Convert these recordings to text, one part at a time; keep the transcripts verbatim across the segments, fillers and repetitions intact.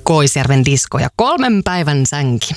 Koisjärven disko ja kolmen päivän sänki.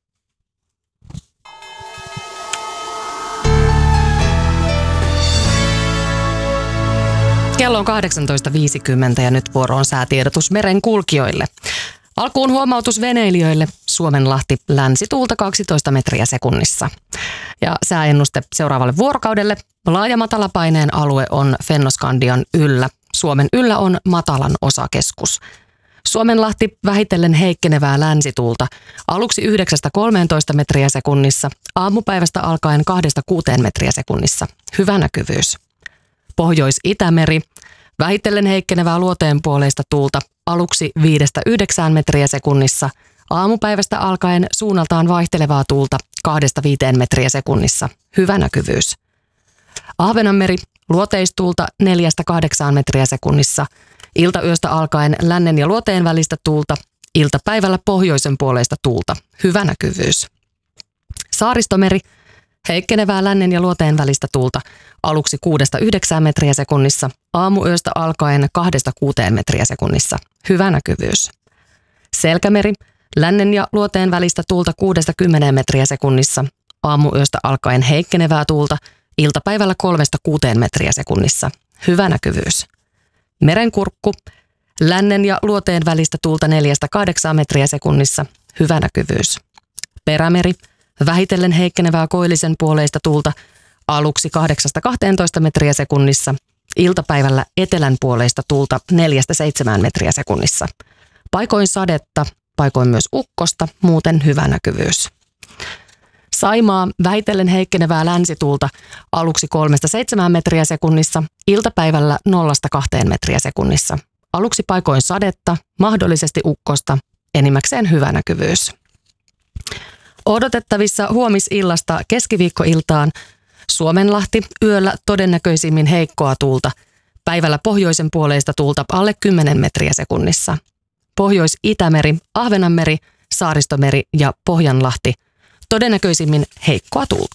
Kello on kahdeksantoista viisikymmentä ja nyt vuoro on säätiedotus merenkulkijoille. Alkuun huomautus veneilijöille. Suomenlahti länsituulta kaksitoista metriä sekunnissa. Ja sääennuste seuraavalle vuorokaudelle. Laaja matalapaineen alue on Fennoskandian yllä. Suomen yllä on matalan osakeskus. Suomenlahti vähitellen heikkenevää länsituulta. Aluksi yhdeksästä kolmeentoista metriä sekunnissa. Aamupäivästä alkaen kahdesta kuuteen metriä sekunnissa. Hyvä näkyvyys. Pohjois-Itämeri. Vähitellen heikkenevää luoteenpuoleista tuulta. Aluksi viidestä yhdeksään metriä sekunnissa. Aamupäivästä alkaen suunnaltaan vaihtelevaa tuulta kahdesta viiteen metriä sekunnissa. Hyvä näkyvyys. Ahvenanmeri. Luoteistuulta neljästä kahdeksaan metriä sekunnissa. Iltayöstä alkaen lännen ja luoteen välistä tuulta. Iltapäivällä pohjoisen puoleista tuulta. Hyvä näkyvyys. Saaristomeri. Heikkenevää lännen ja luoteen välistä tuulta. Aluksi kuudesta yhdeksään metriä sekunnissa. Aamuyöstä alkaen kahdesta kuuteen metriä sekunnissa. Hyvä näkyvyys. Selkämeri. Lännen ja luoteen välistä tuulta kuudesta kymmeneen metriä sekunnissa. Aamuyöstä alkaen heikkenevää tuulta. Iltapäivällä kolmesta kuuteen metriä sekunnissa. Hyvä näkyvyys. Merenkurkku. Lännen ja luoteen välistä tuulta neljästä kahdeksaan metriä sekunnissa. Hyvä näkyvyys. Perämeri. Vähitellen heikkenevää koillisen puoleista tuulta. Aluksi kahdeksasta kahteentoista metriä sekunnissa. Iltapäivällä etelän puoleista tuulta neljästä seitsemään metriä sekunnissa. Paikoin sadetta, paikoin myös ukkosta, muuten hyvä näkyvyys. Saimaa. Vähitellen heikkenevää länsituulta. Aluksi kolmesta seitsemään metriä sekunnissa. Iltapäivällä nollasta kahteen metriä sekunnissa. Aluksi paikoin sadetta, mahdollisesti ukkosta, enimmäkseen hyvä näkyvyys. Odotettavissa huomisillasta keskiviikkoiltaan Suomenlahti yöllä todennäköisimmin heikkoa tuulta. Päivällä pohjoisen puoleista tuulta alle kymmenen metriä sekunnissa. Pohjois-Itämeri, Ahvenanmeri, Saaristomeri ja Pohjanlahti todennäköisimmin heikkoa tuulta.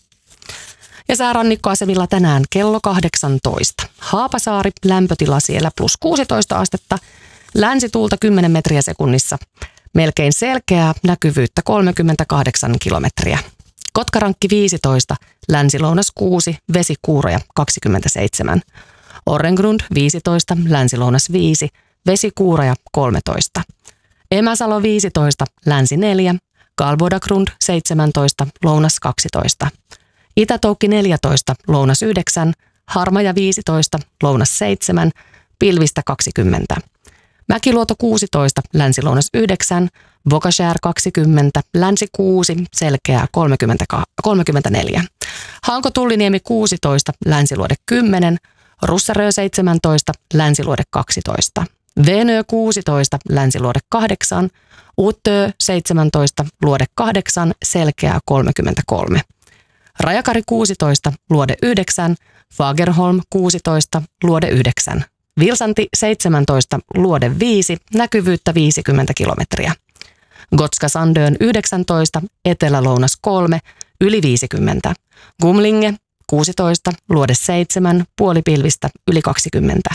Ja säärannikkoasemilla tänään kello kahdeksantoista. Haapasaari, lämpötila siellä plus kuusitoista astetta, länsituulta kymmenen metriä sekunnissa. Melkein selkeää, näkyvyyttä kolmekymmentäkahdeksan kilometriä. Kotkarankki viisitoista, länsilounas kuusi, vesikuuroja kaksikymmentäseitsemän. Orrengrund viisitoista, länsilounas viisi, vesikuuroja kolmetoista. Emäsalo viisitoista, länsi neljä, Kalvodagrund seitsemäntoista, lounas kaksitoista. Itätoukki neljätoista, lounas yhdeksän, Harmaja viisitoista, lounas seitsemän, pilvistä kaksikymmentä. Mäkiluoto kuusitoista, länsilounas yhdeksän, Vokashär kaksikymmentä, länsi kuusi, selkeää kolmekymmentäneljä. Hanko-Tulliniemi kuusitoista, länsiluode kymmenen, Russarö seitsemäntoista, länsiluode kaksitoista. Venö kuusitoista, länsiluode kahdeksan, Uttö seitsemäntoista, luode kahdeksan, selkeää kolmekymmentäkolme. Rajakari kuusitoista, luode yhdeksän, Fagerholm kuusitoista, luode yhdeksän. Vilsanti seitsemäntoista, luode viisi, näkyvyyttä viisikymmentä kilometriä. Gotska Sandön yhdeksäntoista, etelälounas kolme, yli viisikymmentä. Gumlinge kuusitoista, luode seitsemän, puolipilvistä yli kaksikymmentä.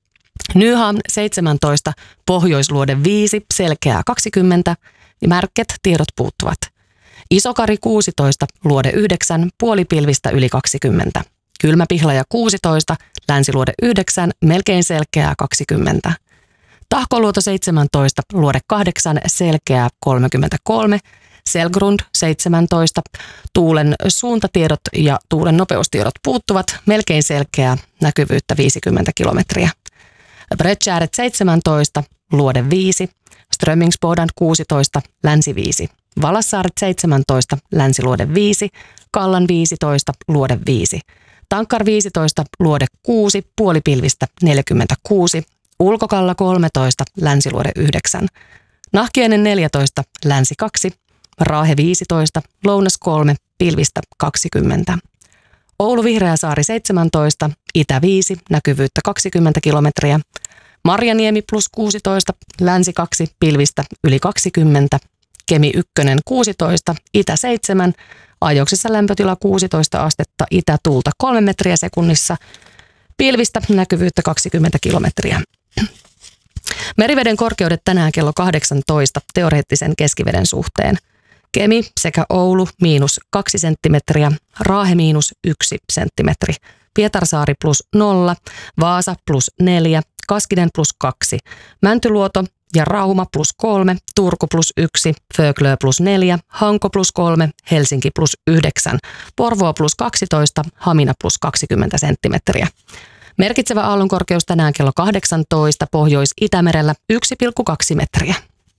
Nyhamn seitsemäntoista, pohjoisluode viisi, selkeää kaksikymmentä, märket tiedot puuttuvat. Isokari kuusitoista, luode yhdeksän, puolipilvistä yli kaksikymmentä. Kylmäpihlaja kuusitoista, länsiluode yhdeksän, melkein selkeää kaksikymmentä. Tahkoluoto seitsemäntoista, luode kahdeksan, selkeää kolmekymmentäkolme. Selgrund seitsemäntoista, tuulen suuntatiedot ja tuulen nopeustiedot puuttuvat, melkein selkeää, näkyvyyttä viisikymmentä kilometriä. Bredtjäret seitsemäntoista, luode viisi, Strömingsbodan kuusitoista, länsi viisi. Valassaaret seitsemäntoista, länsiluode viisi, Kallan viisitoista, luode viisi. Tankkar viisitoista, luode kuusi, puolipilvistä neljäkymmentäkuusi, Ulkokalla kolmetoista, länsiluode yhdeksän. Nahkiainen neljätoista, länsi kaksi, Raahe viisitoista, lounas kolme, pilvistä kaksikymmentä. Oulu Vihreäsaari seitsemäntoista, itä viisi, näkyvyyttä kaksikymmentä kilometriä. Marjaniemi plus kuusitoista, länsi kaksi, pilvistä yli kaksikymmentä. Kemi yksi kuusitoista, itä seitsemän, ajoksissa lämpötila kuusitoista astetta, itätuulta kolme metriä sekunnissa, pilvistä näkyvyyttä kaksikymmentä kilometriä. Meriveden korkeudet tänään kello kahdeksantoista teoreettisen keskiveden suhteen. Kemi sekä Oulu miinus kaksi senttimetriä, Raahe miinus yksi senttimetri, Pietarsaari plus nolla, Vaasa plus neljä, Kaskinen plus kaksi, Mäntyluoto ja Rauma plus kolme, Turku plus yksi, Föglö plus neljä, Hanko plus kolme, Helsinki plus yhdeksän, Porvoo plus kaksitoista, Hamina plus kaksikymmentä senttimetriä. Merkitsevä aallonkorkeus tänään kello kahdeksantoista Pohjois-Itämerellä yksi pilkku kaksi metriä.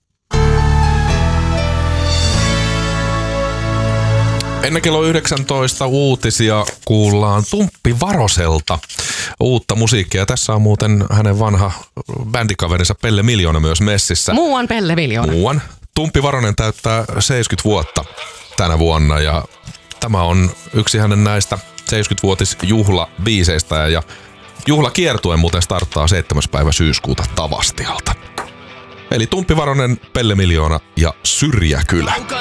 Ennen kello yhdeksäntoista uutisia kuullaan Tumppi Varoselta uutta musiikkia. Tässä on muuten hänen vanha bändikaverinsa Pelle Miljoona myös messissä. Muuan Pelle Miljoona. Muuan. Tumppi Varonen täyttää seitsemänkymmentä vuotta tänä vuonna ja tämä on yksi hänen näistä seitsemänkymmentävuotisjuhlabiiseistä ja juhlakiertue muuten starttaa seitsemäs päivä syyskuuta Tavastialta. Eli Tumppi Varonen, Pelle Miljoona ja Syrjäkylä.